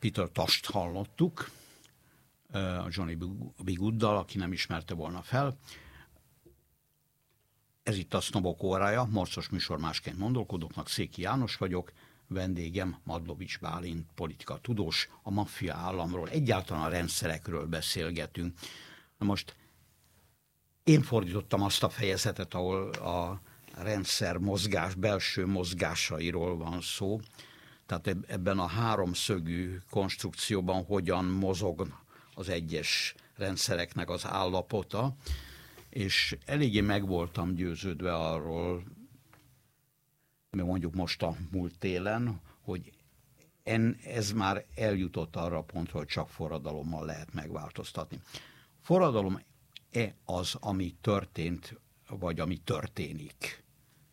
Peter Tosh-t hallottuk, a Johnny B. Gooddal, aki nem ismerte volna fel. Ez itt a Sznobok órája, morcos műsor másként gondolkodóknak, Széki János vagyok, vendégem Madlovics Bálint, politika tudós, a maffia államról, egyáltalán a rendszerekről beszélgetünk. Na most én fordítottam azt a fejezetet, ahol a rendszer mozgás, belső mozgásairól van szó, tehát ebben a háromszögű konstrukcióban hogyan mozog az egyes rendszereknek az állapota, és eléggé meg voltam győződve arról, mondjuk most a múlt télen, hogy ez már eljutott arra a pontra, hogy csak forradalommal lehet megváltoztatni. Forradalom-e az, ami történt, vagy ami történik?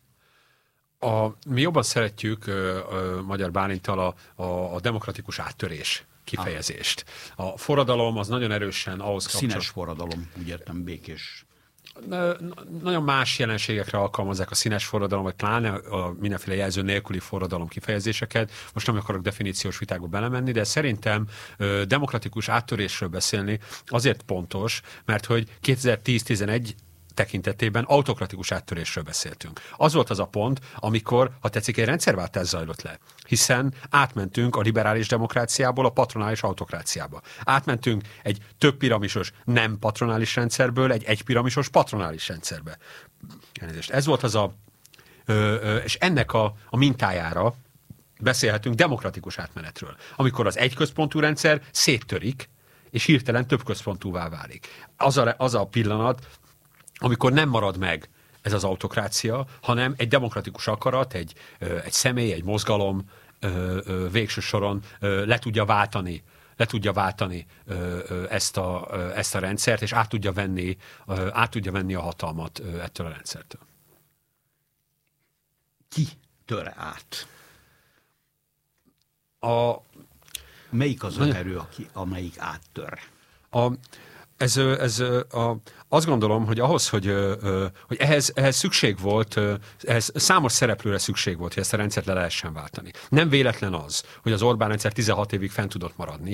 Mi jobban szeretjük Magyar Bálinttal a demokratikus áttörés kifejezést. A forradalom az nagyon erősen ahhoz kapcsolatban. Színes forradalom, úgy értem, békés. Nagyon más jelenségekre alkalmazzák a színes forradalom, vagy pláne a mindenféle jelző nélküli forradalom kifejezéseket. Most nem akarok definíciós vitákba belemenni, de szerintem demokratikus áttörésről beszélni azért pontos, mert hogy 2010-11 tekintetében autokratikus áttörésről beszéltünk. Az volt az a pont, amikor, ha tetszik, egy rendszerváltás zajlott le. Hiszen átmentünk a liberális demokráciából a patronális autokráciába. Átmentünk egy több piramisos nem patronális rendszerből egy egypiramisos patronális rendszerbe. Ez volt az és ennek a mintájára beszélhetünk demokratikus átmenetről. Amikor az egyközpontú rendszer széttörik, és hirtelen több központúvá válik. Az a pillanat, amikor nem marad meg ez az autokrácia, hanem egy demokratikus akarat, egy személy, egy mozgalom végső soron le tudja váltani ezt a rendszert, és át tudja venni a hatalmat ettől a rendszertől. Ki tör át? Melyik az az erő, amelyik áttör? Azt gondolom, hogy ahhoz, hogy ehhez szükség volt, ehhez számos szereplőre szükség volt, hogy ezt a rendszert le lehessen váltani. Nem véletlen az, hogy az Orbán rendszer 16 évig fent tudott maradni,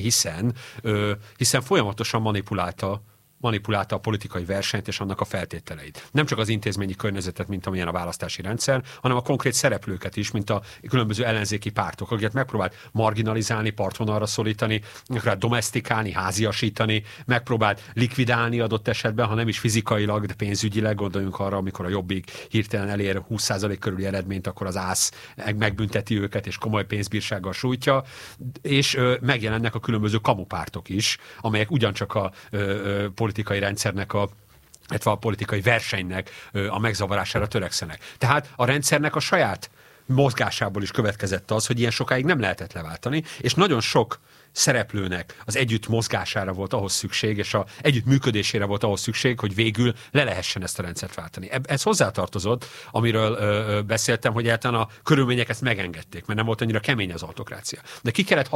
hiszen folyamatosan manipulálta a politikai versenyt és annak a feltételeit. Nem csak az intézményi környezetet, mint amilyen a választási rendszer, hanem a konkrét szereplőket is, mint a különböző ellenzéki pártok, akiket megpróbált marginalizálni, partvonalra szorítani, megpróbált domesztikálni, háziasítani, megpróbált likvidálni adott esetben, ha nem is fizikailag, de pénzügyileg. Gondoljunk arra, amikor a Jobbik hirtelen elér 20% körüli eredményt, akkor az ÁSZ megbünteti őket, és komoly pénzbírsággal sújtja, és megjelennek a különböző kamupártok is, amelyek ugyancsak a politikai rendszernek illetve a politikai versenynek a megzavarására törekszenek. Tehát a rendszernek a saját mozgásából is következett az, hogy ilyen sokáig nem lehetett leváltani, és nagyon sok szereplőnek az együtt mozgására volt ahhoz szükség, és az együtt működésére volt ahhoz szükség, hogy végül le lehessen ezt a rendszert váltani. Ez hozzátartozott, amiről beszéltem, hogy egyáltalán a körülmények ezt megengedték, mert nem volt annyira kemény az autokrácia. De ki kellett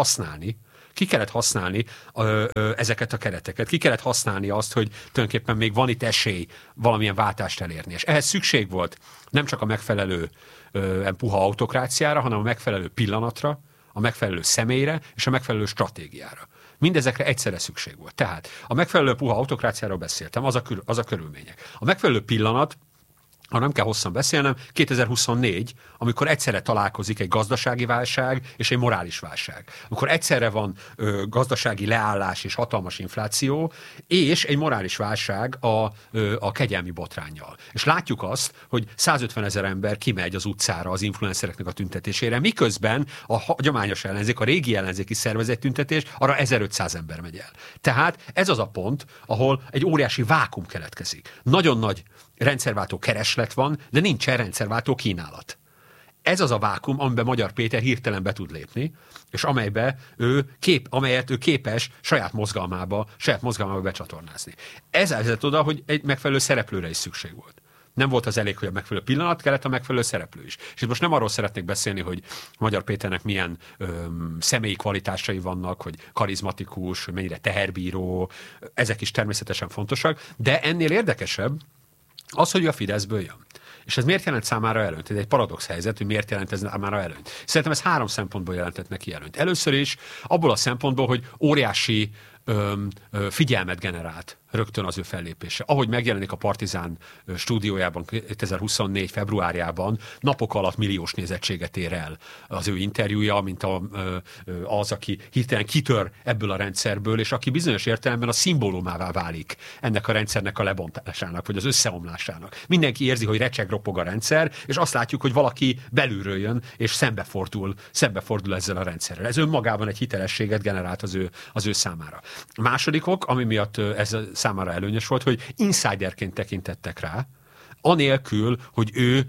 használni ezeket a kereteket. Ki kellett használni azt, hogy tulajdonképpen még van itt esély valamilyen váltást elérni. És ehhez szükség volt nem csak a megfelelő puha autokráciára, hanem a megfelelő pillanatra, a megfelelő személyre és a megfelelő stratégiára. Mindezekre egyszerre szükség volt. Tehát a megfelelő puha autokráciáról beszéltem, az a körülmények. A megfelelő pillanat, ha nem kell hosszan beszélnem, 2024, amikor egyszerre találkozik egy gazdasági válság és egy morális válság. Amikor egyszerre van gazdasági leállás és hatalmas infláció, és egy morális válság a kegyelmi botránnyal. És látjuk azt, hogy 150 000 ember kimegy az utcára az influencereknek a tüntetésére, miközben a hagyományos ellenzék, a régi ellenzéki szervezet tüntetés, arra 1500 ember megy el. Tehát ez az a pont, ahol egy óriási vákum keletkezik. Nagyon nagy rendszerváltó kereslet van, de nincsen rendszerváltó kínálat. Ez az a vákum, amiben Magyar Péter hirtelen be tud lépni, és amelyet ő képes saját mozgalmába becsatornázni. Ez vezet oda, hogy egy megfelelő szereplőre is szükség volt. Nem volt az elég, hogy a megfelelő pillanat, kellett a megfelelő szereplő is. És itt most nem arról szeretnék beszélni, hogy Magyar Péternek milyen személyi kvalitásai vannak, hogy karizmatikus, hogy mennyire teherbíró, ezek is természetesen fontosak, de ennél érdekesebb az, hogy a Fideszből jön. És ez miért jelent számára előnyt? Ez egy paradox helyzet, hogy miért jelent ez számára előnyt. Szerintem ez 3 szempontból jelentett neki előnyt. Először is abból a szempontból, hogy óriási figyelmet generált rögtön az ő fellépése. Ahogy megjelenik a Partizán stúdiójában 2024. februárjában, napok alatt milliós nézettséget ér el az ő interjúja, mint az, aki hirtelen kitör ebből a rendszerből, és aki bizonyos értelemben a szimbólumává válik ennek a rendszernek a lebontásának, vagy az összeomlásának. Mindenki érzi, hogy recseg, ropog a rendszer, és azt látjuk, hogy valaki belülről jön, és szembefordul ezzel a rendszerrel. Ez önmagában egy hitelességet generált az ő számára. A második ok, ami miatt ez számára előnyös volt, hogy insiderként tekintettek rá, anélkül, hogy ő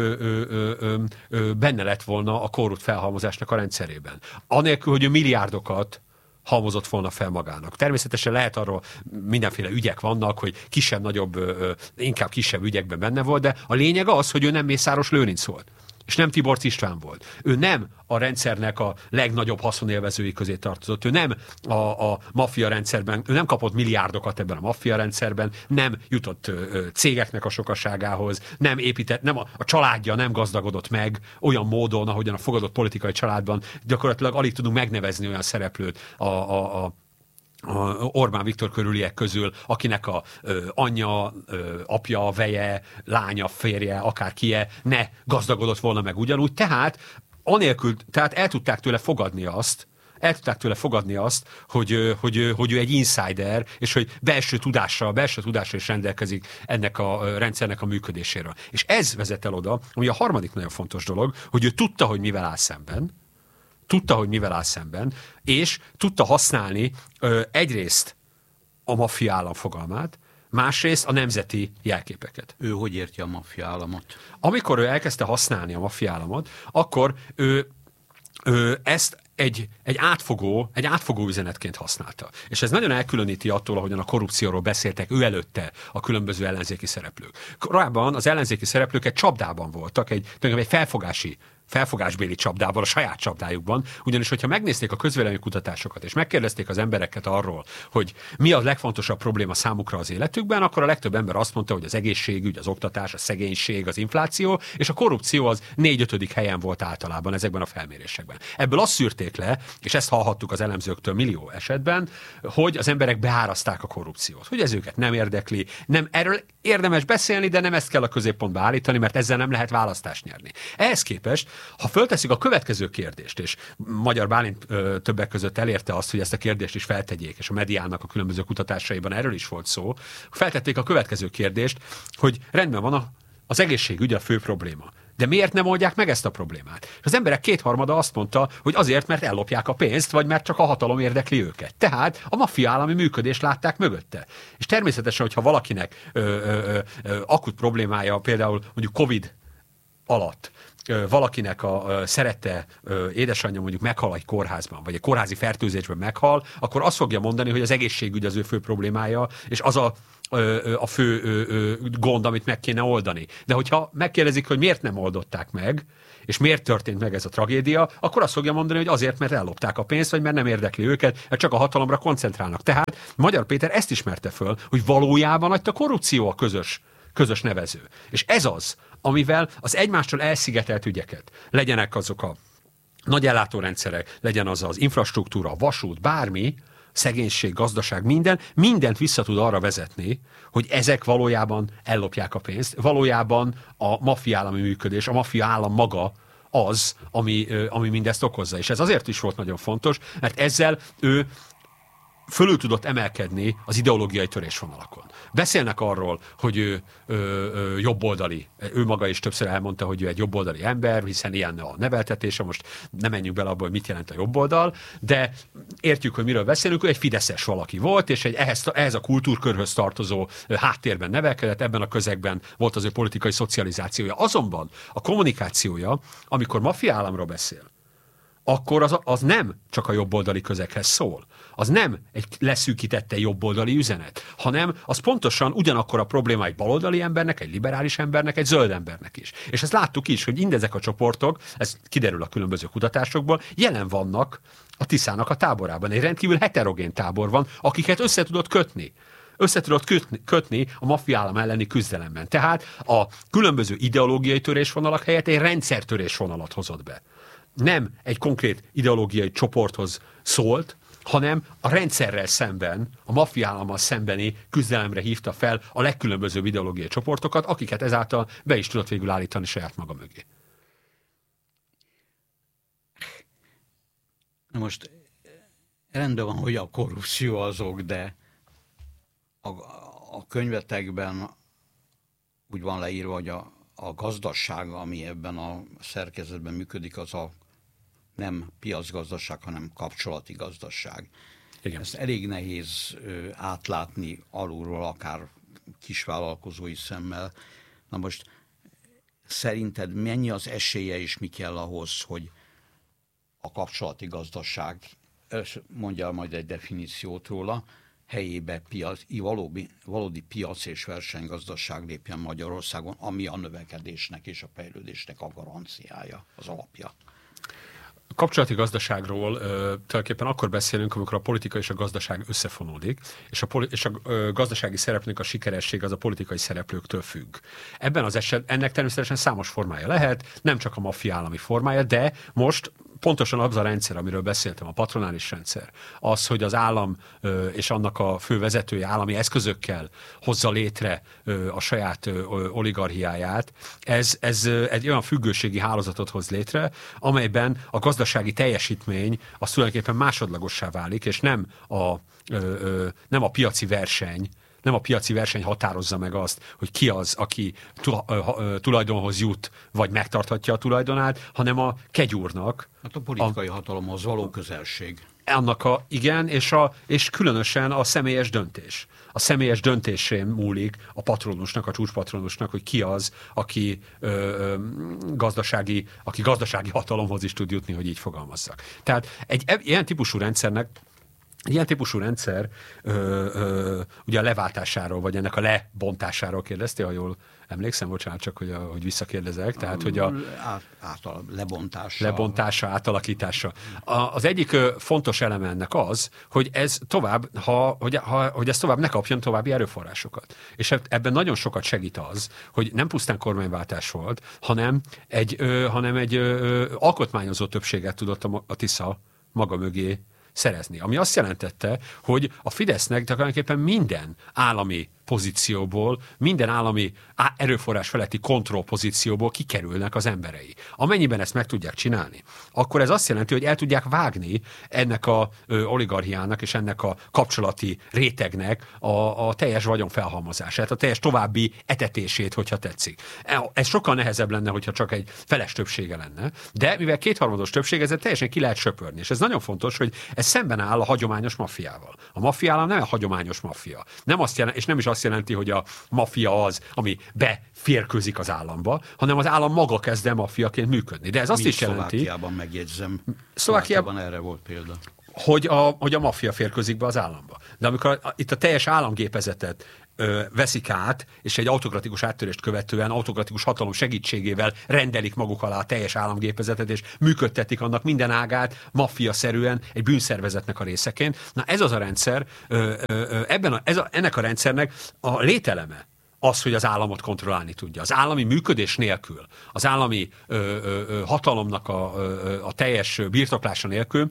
benne lett volna a korrupt felhalmozásnak a rendszerében. Anélkül, hogy ő milliárdokat halmozott volna fel magának. Természetesen lehet arról, mindenféle ügyek vannak, hogy kisebb-nagyobb, inkább kisebb ügyekben benne volt, de a lényeg az, hogy ő nem Mészáros Lőrinc volt. És nem Tiborcs István volt. Ő nem a rendszernek a legnagyobb haszonélvezői közé tartozott. Ő nem a maffia rendszerben, ő nem kapott milliárdokat ebben a maffia rendszerben, nem jutott cégeknek a sokaságához, nem a családja nem gazdagodott meg olyan módon, ahogyan a fogadott politikai családban gyakorlatilag alig tudunk megnevezni olyan szereplőt a Orbán Viktor körüliek közül, akinek a anyja, apja, veje, lánya, férje, akár kie, ne gazdagodott volna meg ugyanúgy. Tehát el tudták tőle fogadni azt, hogy ő egy insider, és hogy belső tudással is rendelkezik ennek a rendszernek a működéséről. És ez vezet el oda, ami a harmadik nagyon fontos dolog, hogy ő tudta, hogy mivel áll szemben, és tudta használni egyrészt a maffia állam fogalmát, másrészt a nemzeti jelképeket. Ő hogy érti a maffia államot? Amikor ő elkezdte használni a maffia államot, akkor ő ezt egy átfogó üzenetként használta. És ez nagyon elkülöníti attól, ahogyan a korrupcióról beszéltek ő előtte a különböző ellenzéki szereplők. Korábban az ellenzéki szereplők egy csapdában voltak, egy felfogásbéli csapdában, a saját csapdájukban, ugyanis, hogyha megnézték a közvéleménykutatásokat, és megkérdezték az embereket arról, hogy mi a legfontosabb probléma számukra az életükben, akkor a legtöbb ember azt mondta, hogy az egészségügy, az oktatás, a szegénység, az infláció, és a korrupció az 4-5. helyen volt általában ezekben a felmérésekben. Ebből azt szűrték le, és ezt hallhattuk az elemzőktől millió esetben, hogy az emberek beáraszták a korrupciót, hogy ez őket nem érdekli, nem erről érdemes beszélni, de nem ezt kell a középpontba állítani, mert ezzel nem lehet választást nyerni. Ehhez képest, ha föltesszük a következő kérdést, és Magyar Bálint többek között elérte azt, hogy ezt a kérdést is feltegyék, és a mediának a különböző kutatásaiban erről is volt szó, feltették a következő kérdést, hogy rendben van az egészségügy a fő probléma. De miért nem oldják meg ezt a problémát? És az emberek 2/3 azt mondta, hogy azért, mert ellopják a pénzt, vagy mert csak a hatalom érdekli őket. Tehát a maffia állami működést látták mögötte. És természetesen, hogyha valakinek akut problémája, például mondjuk Covid alatt, valakinek a szerette édesanyja mondjuk meghal egy kórházban, vagy egy kórházi fertőzésben meghal, akkor azt fogja mondani, hogy az egészségügy az ő fő problémája, és az a fő gond, amit meg kéne oldani. De hogyha megkérdezik, hogy miért nem oldották meg, és miért történt meg ez a tragédia, akkor azt fogja mondani, hogy azért, mert ellopták a pénzt, vagy mert nem érdekli őket, mert csak a hatalomra koncentrálnak. Tehát Magyar Péter ezt ismerte föl, hogy valójában a korrupció a közös nevező. És ez az, amivel az egymástól elszigetelt ügyeket, legyenek azok a nagy ellátórendszerek, legyen az az infrastruktúra, a vasút, bármi, szegénység, gazdaság, mindent vissza tud arra vezetni, hogy ezek valójában ellopják a pénzt, valójában a maffia állami működés, a maffia állam maga az, ami mindezt okozza. És ez azért is volt nagyon fontos, mert ezzel ő fölül tudott emelkedni az ideológiai törésvonalakon. Beszélnek arról, hogy ő jobboldali, ő maga is többször elmondta, hogy ő egy jobboldali ember, hiszen ilyen a neveltetése, most nem menjünk bele abba, hogy mit jelent a jobboldal, de értjük, hogy miről beszélünk, ő egy fideszes valaki volt, és ehhez a kultúrkörhöz tartozó háttérben nevelkedett, ebben a közegben volt az ő politikai szocializációja. Azonban a kommunikációja, amikor maffia államról beszél, akkor az nem csak a jobboldali közeghez szól. Az nem egy leszűkítette jobboldali üzenet, hanem az pontosan ugyanakkor a probléma egy baloldali embernek, egy liberális embernek, egy zöld embernek is. És ezt láttuk is, hogy mindezek a csoportok, ez kiderül a különböző kutatásokból, jelen vannak a Tiszának a táborában. Egy rendkívül heterogén tábor van, akiket össze tudott kötni össze tudod kötni a maffia állam elleni küzdelemben. Tehát a különböző ideológiai törésvonalak helyett egy rendszertörésvonalat hozott be. Nem egy konkrét ideológiai csoporthoz szólt, hanem a rendszerrel szemben, a maffia állammal szembeni küzdelemre hívta fel a legkülönbözőbb ideológiai csoportokat, akiket ezáltal be is tudott végül állítani saját maga mögé. Na most rendben van, hogy a korrupció azok, de a könyvetekben úgy van leírva, hogy a gazdaság, ami ebben a szerkezetben működik, az a nem piacgazdaság, hanem kapcsolati gazdaság. Igen. Ezt elég nehéz átlátni alulról, akár kisvállalkozói szemmel. Na most szerinted mennyi az esélye és mi kell ahhoz, hogy a kapcsolati gazdaság, mondjál majd egy definíciót róla, helyébe valódi piac és versenygazdaság lépjen Magyarországon, ami a növekedésnek és a fejlődésnek a garanciája, az alapja. A kapcsolati gazdaságról tulajdonképpen akkor beszélünk, amikor a politika és a gazdaság összefonódik, és a gazdasági szereplők a sikeresség az a politikai szereplőktől függ. Ebben az esetben ennek természetesen számos formája lehet, nem csak a maffia állami formája, de most pontosan az a rendszer, amiről beszéltem, a patronális rendszer, az, hogy az állam és annak a fő vezetője állami eszközökkel hozza létre a saját oligarchiáját, ez egy olyan függőségi hálózatot hoz létre, amelyben a gazdasági teljesítmény az tulajdonképpen másodlagossá válik, és nem a piaci verseny, nem a piaci verseny határozza meg azt, hogy ki az, aki tulajdonhoz jut, vagy megtarthatja a tulajdonát, hanem a kegyúrnak. Hát a politikai hatalomhoz való közelség. Igen, és különösen a személyes döntés. A személyes döntésén múlik a patronusnak, a csúcspatronusnak, hogy ki az, aki gazdasági hatalomhoz is tud jutni, hogy így fogalmazzak. Tehát egy ilyen típusú rendszer ugye a leváltásáról, vagy ennek a lebontásáról kérdeztél, ha jól emlékszem, bocsánat, csak hogy visszakérdezek. Tehát, hogy lebontása, átalakítása. Az egyik fontos eleme ennek az, hogy ez tovább, hogy ez tovább ne kapjon további erőforrásokat. És ebben nagyon sokat segít az, hogy nem pusztán kormányváltás volt, hanem egy alkotmányozó többséget tudott a Tisza maga mögé szerezni. Ami azt jelentette, hogy a Fidesznek tulajdonképpen minden állami pozícióból, minden állami erőforrás feletti kontrollpozícióból kikerülnek az emberei. Amennyiben ezt meg tudják csinálni, akkor ez azt jelenti, hogy el tudják vágni ennek a oligarchiának és ennek a kapcsolati rétegnek a teljes vagyonfelhalmozását, a teljes további etetését, hogyha tetszik. Ez sokkal nehezebb lenne, hogyha csak egy feles többsége lenne, de mivel kétharmados többség, ezzel teljesen ki lehet söpörni. És ez nagyon fontos, hogy ez szemben áll a hagyományos maffiával. A maffia állam nem a hagyományos maffia. És nem is azt jelenti, hogy a maffia az, ami beférkőzik az államba, hanem az állam maga kezd el maffiaként működni. De ez azt is jelenti... Szlovákiában megjegyzem. Szlovákiában erre volt példa. Hogy a maffia férkőzik be az államba. De amikor itt a teljes államgépezetet veszik át, és egy autokratikus áttörést követően autokratikus hatalom segítségével rendelik maguk alá a teljes államgépezetet, és működtetik annak minden ágát maffia-szerűen egy bűnszervezetnek a részeként. Na ez az a rendszer, ennek a rendszernek a lételeme az, hogy az államot kontrollálni tudja. Az állami működés nélkül, az állami hatalomnak a teljes birtoklása nélkül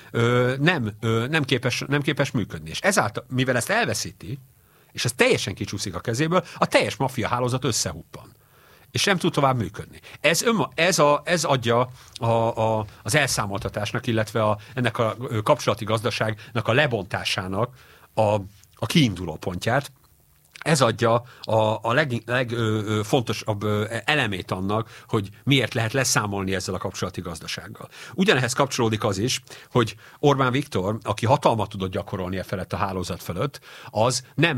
nem képes működni. És ezáltal, mivel ezt elveszíti, és ez teljesen kicsúszik a kezéből, a teljes maffia hálózat összehuppan. És nem tud tovább működni. Ez adja az elszámoltatásnak, illetve ennek a kapcsolati gazdaságnak a lebontásának a kiinduló pontját. Ez adja a legfontosabb elemét annak, hogy miért lehet leszámolni ezzel a kapcsolati gazdasággal. Ugyanehhez kapcsolódik az is, hogy Orbán Viktor, aki hatalmat tudott gyakorolni felett a hálózat fölött, az nem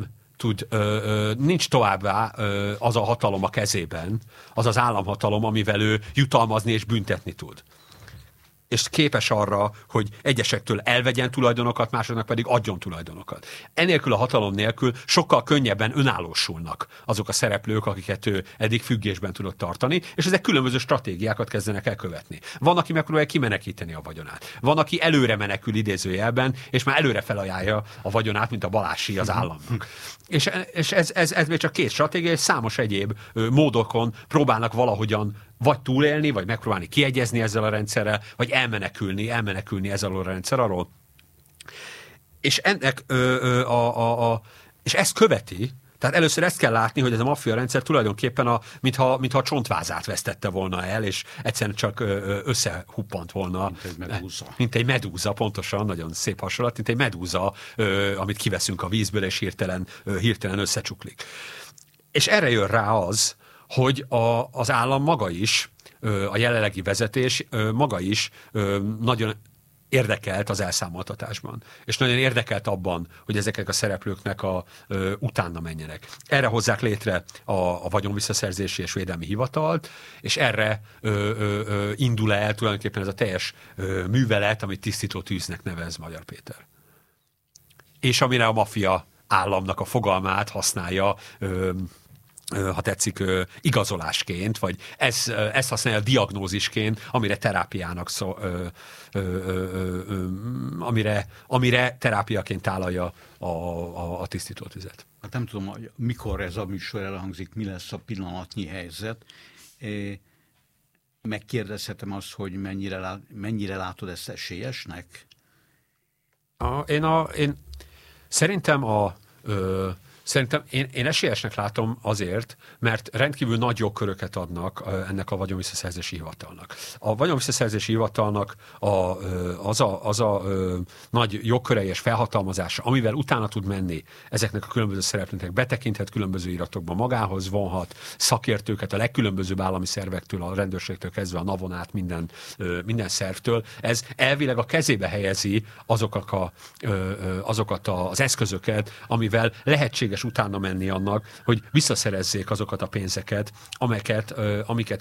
nincs továbbá az a hatalom a kezében, az az államhatalom, amivel ő jutalmazni és büntetni tud. és képes arra, hogy egyesektől elvegyen tulajdonokat, másoknak pedig adjon tulajdonokat. Enélkül a hatalom nélkül sokkal könnyebben önállósulnak azok a szereplők, akiket ő eddig függésben tudott tartani, és ezek különböző stratégiákat kezdenek el követni. Van, aki megpróbálja kimenekíteni a vagyonát. Van, aki előre menekül idézőjelben, és már előre felajánlja a vagyonát, mint a Balási az államnak. És ez még csak két stratégia, és számos egyéb módokon próbálnak valahogyan vagy túlélni, vagy megpróbálni kiegyezni ezzel a rendszerrel, vagy elmenekülni ezzel a rendszer alól. És ennek és ezt követi, tehát először ezt kell látni, hogy ez a maffia rendszer tulajdonképpen mintha a csontvázát vesztette volna el, és egyszerűen csak összehuppant volna. Mint egy medúza, pontosan, nagyon szép hasonlat, mint egy medúza, amit kiveszünk a vízből, és hirtelen összecsuklik. És erre jön rá az, hogy az állam maga is, a jelenlegi vezetés maga is nagyon érdekelt az elszámoltatásban. És nagyon érdekelt abban, hogy ezeknek a szereplőknek utána menjenek. Erre hozzák létre a vagyonvisszaszerzési és védelmi hivatalt, és erre indul el tulajdonképpen ez a teljes művelet, amit tisztító tűznek nevez Magyar Péter. És amire a maffia államnak a fogalmát használja, ha tetszik, igazolásként, vagy ezt használja diagnózisként, amire terápiának amire terápiaként tálalja a tisztítótüzet. Hát nem tudom, hogy mikor ez a műsor elhangzik, mi lesz a pillanatnyi helyzet. Megkérdezhetem azt, hogy mennyire látod ezt esélyesnek? Szerintem én esélyesnek látom azért, mert rendkívül nagy jogköröket adnak ennek a vagyonvisszaszerzési hivatalnak. A vagyonvisszaszerzési hivatalnak az a nagy jogkörei és felhatalmazása, amivel utána tud menni ezeknek a különböző szereplőknek, betekinthet különböző iratokba, magához vonhat szakértőket a legkülönbözőbb állami szervektől, a rendőrségtől kezdve a NAV-on át minden szervtől. Ez elvileg a kezébe helyezi azokat az eszközöket, amivel lehetséges utána menni annak, hogy visszaszerezzék azokat a pénzeket, amiket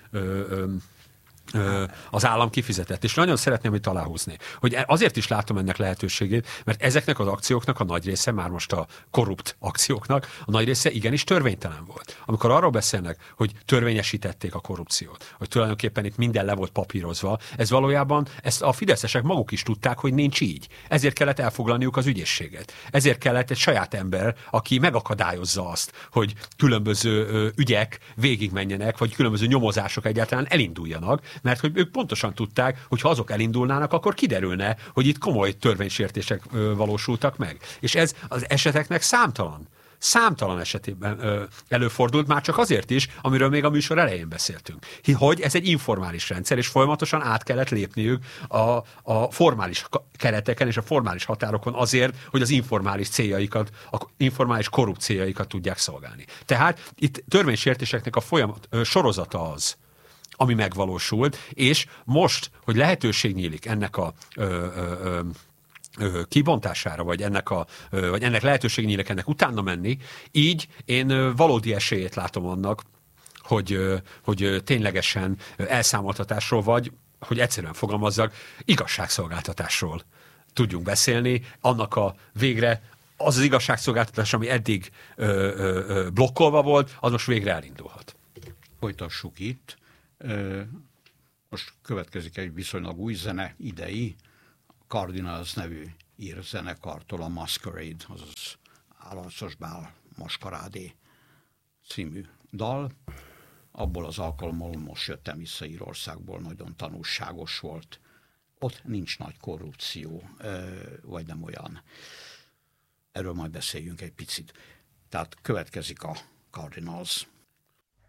az állam kifizetett. És nagyon szeretném itt aláhúzni, hogy azért is látom ennek lehetőségét, mert ezeknek az akcióknak a nagy része, már most a korrupt akcióknak, a nagy része igenis törvénytelen volt. Amikor arról beszélnek, hogy törvényesítették a korrupciót, hogy tulajdonképpen itt minden le volt papírozva, ez valójában, ezt a fideszesek maguk is tudták, hogy nincs így. Ezért kellett elfoglalniuk az ügyészséget. Ezért kellett egy saját ember, aki megakadályozza azt, hogy különböző ügyek végigmenjenek, vagy különböző nyomozások egyáltalán elinduljanak, mert hogy ők pontosan tudták, hogy ha azok elindulnának, akkor kiderülne, hogy itt komoly törvénysértések valósultak meg. És ez az eseteknek számtalan esetében előfordult, már csak azért is, amiről még a műsor elején beszéltünk. Hogy ez egy informális rendszer, és folyamatosan át kellett lépniük a formális kereteken és a formális határokon azért, hogy az informális céljaikat, a informális korrupt céljaikat tudják szolgálni. Tehát itt törvénysértéseknek a sorozata az, ami megvalósult, és most, hogy lehetőség nyílik ennek a kibontására, vagy ennek lehetőség nyílik ennek utána menni, így én valódi esélyét látom annak, hogy ténylegesen elszámoltatásról, vagy, hogy egyszerűen fogalmazzak, igazságszolgáltatásról tudjunk beszélni, annak a végre az igazságszolgáltatás, ami eddig blokkolva volt, az most végre elindulhat. Folytassuk itt. Most következik egy viszonylag új zene, idei, Cardinals nevű ír zenekartól a Masquerade, azaz Állarcos Bál Maskarádé című dal. Abból az alkalommal most jöttem vissza Írországból, nagyon tanulságos volt. Ott nincs nagy korrupció, vagy nem olyan. Erről majd beszéljünk egy picit. Tehát következik a Cardinals.